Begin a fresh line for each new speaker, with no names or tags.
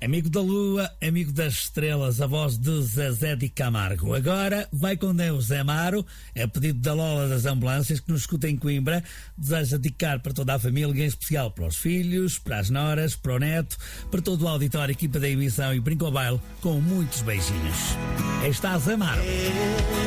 Amigo da lua, amigo das estrelas, a voz de Zezé de Camargo. Agora vai com Deus, Zé Amaro, é pedido da Lola das Ambulâncias, que nos escuta em Coimbra. Deseja dedicar para toda a família, em especial para os filhos, para as noras, para o neto, para todo o auditório, equipa da emissão e Brinco ao Baile, com muitos beijinhos. Aí está Zé Amaro.